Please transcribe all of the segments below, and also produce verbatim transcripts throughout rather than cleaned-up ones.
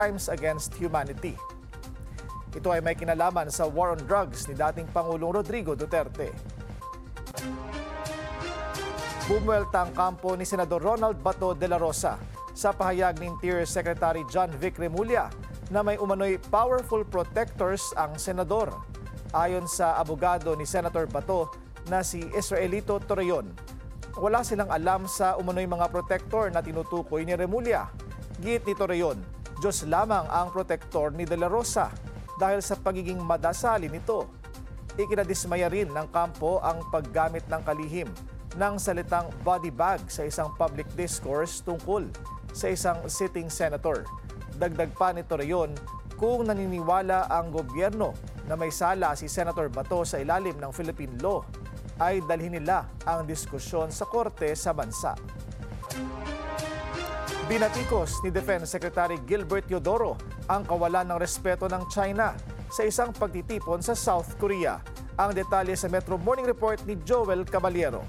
crimes against humanity. Ito ay may kinalaman sa war on drugs ni dating Pangulong Rodrigo Duterte. Bumuelta ang kampo ni Senador Ronald Bato de la Rosa sa pahayag ni Interior Secretary John Vic Remulla na may umano'y powerful protectors ang senador. Ayon sa abogado ni Senator Bato na si Israelito Torreon, wala silang alam sa umano'y mga protector na tinutukoy ni Remulla. Giit ni Torreon, Diyos lamang ang protector ni de la Rosa dahil sa pagiging madasali nito. Ikinadismaya rin ng kampo ang paggamit ng kalihim ng salitang body bag sa isang public discourse tungkol sa isang sitting senator. Dagdag pa ni Torreon, kung naniniwala ang gobyerno na may sala si Senator Bato sa ilalim ng Philippine law, ay dalhin nila ang diskusyon sa korte sa bansa. Binatikos ni Defense Secretary Gilbert Teodoro ang kawalan ng respeto ng China sa isang pagtitipon sa South Korea. Ang detalye sa Metro Morning Report ni Joel Caballero.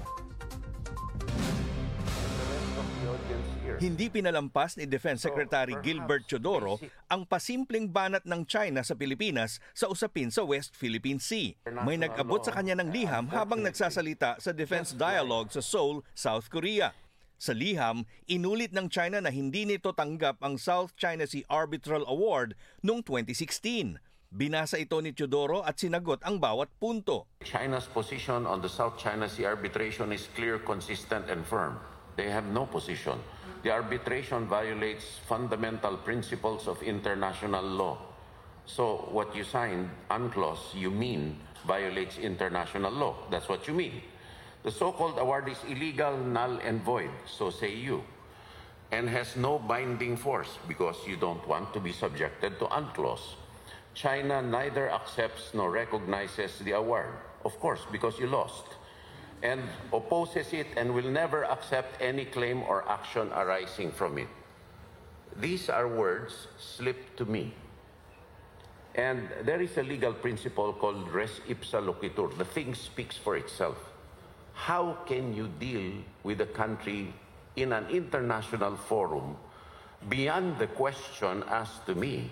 Hindi pinalampas ni Defense Secretary Gilbert Teodoro ang pasimpleng banat ng China sa Pilipinas sa usapin sa West Philippine Sea. May nag-abot sa kanya ng liham habang nagsasalita sa Defense Dialogue sa Seoul, South Korea. Sa liham, inulit ng China na hindi nito tanggap ang South China Sea Arbitral Award noong twenty sixteen. Binasa ito ni Teodoro at sinagot ang bawat punto. China's position on the South China Sea arbitration is clear, consistent, and firm. They have no position. The arbitration violates fundamental principles of international law. So what you signed, UNCLOS, you mean violates international law. That's what you mean. The so-called award is illegal, null, and void, so say you, and has no binding force because you don't want to be subjected to UNCLOS. China neither accepts nor recognizes the award, of course, because you lost, and opposes it and will never accept any claim or action arising from it. These are words slipped to me. And there is a legal principle called res ipsa loquitur. The thing speaks for itself. How can you deal with a country in an international forum beyond the question asked to me,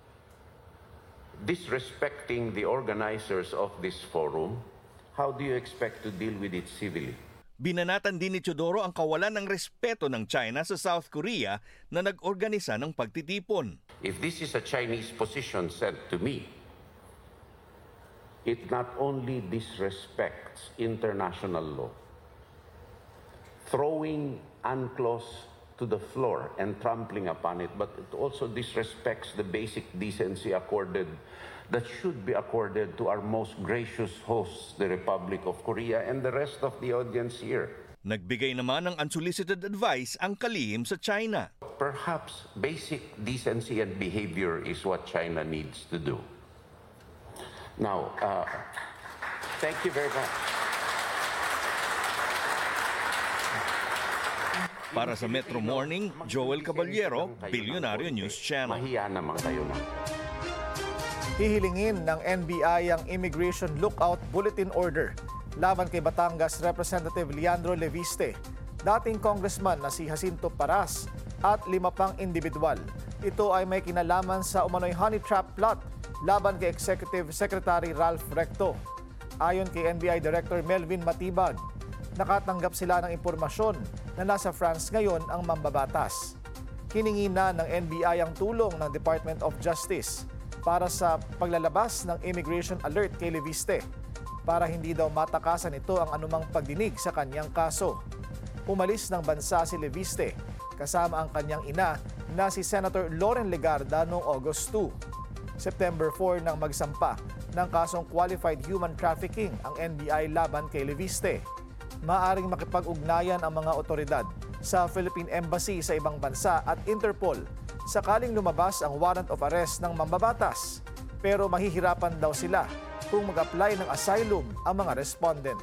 disrespecting the organizers of this forum? How do you expect to deal with it civilly? Binanatan din ni Teodoro ang kawalan ng respeto ng China sa South Korea na nag-organisa ng pagtitipon. If this is a Chinese position sent to me, it not only disrespects international law, throwing UNCLOS to the floor and trampling upon it, but it also disrespects the basic decency accorded that should be accorded to our most gracious hosts, the Republic of Korea, and the rest of the audience here. Nagbigay naman ng unsolicited advice ang kalihim sa China. Perhaps basic decency and behavior is what China needs to do. Now, uh, thank you very much. Para sa Metro Morning, Joel Caballero, Billionario News Channel. Mahiya naman kayo na. Hihilingin ng N B I ang Immigration Lookout Bulletin Order laban kay Batangas Representative Leandro Leviste, dating congressman na si Jacinto Paras at lima pang individual. Ito ay may kinalaman sa umano'y honey trap plot laban kay Executive Secretary Ralph Recto. Ayon kay N B I Director Melvin Matibag, nakatanggap sila ng impormasyon na nasa France ngayon ang mambabatas. Hiningi na ng N B I ang tulong ng Department of Justice para sa paglalabas ng immigration alert kay Leviste para hindi daw matakasan ito ang anumang pagdinig sa kanyang kaso. Umalis ng bansa si Leviste kasama ang kanyang ina na si Senator Loren Legarda noong August two. September four nang magsampa ng kasong qualified human trafficking ang N B I laban kay Leviste. Maaring makipag-ugnayan ang mga otoridad sa Philippine Embassy sa ibang bansa at Interpol sakaling lumabas ang warrant of arrest ng mambabatas. Pero mahihirapan daw sila kung mag-apply ng asylum ang mga respondent.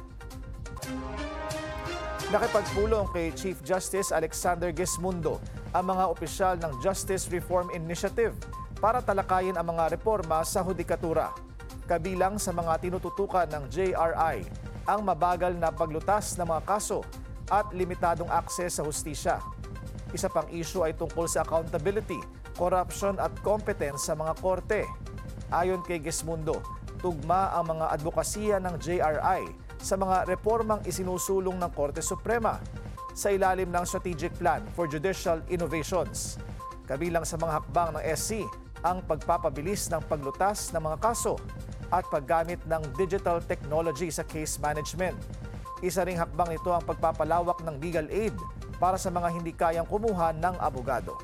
Nakipagpulong kay Chief Justice Alexander Gesmundo ang mga opisyal ng Justice Reform Initiative para talakayin ang mga reforma sa hudikatura. Kabilang sa mga tinututukan ng J R I ang mabagal na paglutas ng mga kaso at limitadong akses sa hustisya. Isa pang issue ay tungkol sa accountability korupsyon at competence sa mga korte. Ayon kay Gesmundo, tugma ang mga advokasya ng J R I sa mga reformang isinusulong ng Korte Suprema sa ilalim ng Strategic Plan for Judicial Innovations. Kabilang sa mga hakbang ng S C ang pagpapabilis ng paglutas ng mga kaso at paggamit ng digital technology sa case management. Isa ring hakbang nito ang pagpapalawak ng legal aid para sa mga hindi kayang kumuha ng abogado.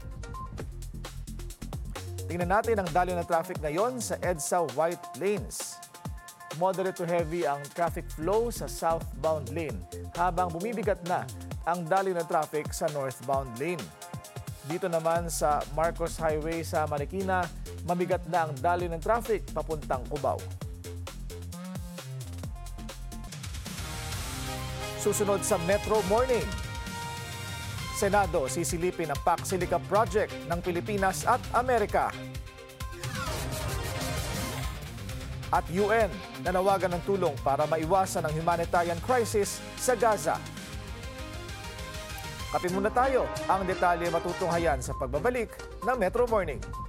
Tingnan natin ang daloy ng traffic ngayon sa EDSA White Lanes. Moderate to heavy ang traffic flow sa southbound lane habang bumibigat na ang daloy ng traffic sa northbound lane. Dito naman sa Marcos Highway sa Marikina, mabigat na ang daloy ng traffic papuntang Cubao. Susunod sa Metro Morning. Senado sisilipin ang Pac Silica Project ng Pilipinas at Amerika. At U N nanawagan ng tulong para maiwasan ang humanitarian crisis sa Gaza. Kape muna tayo, ang detalye matutunghayan sa pagbabalik ng Metro Morning.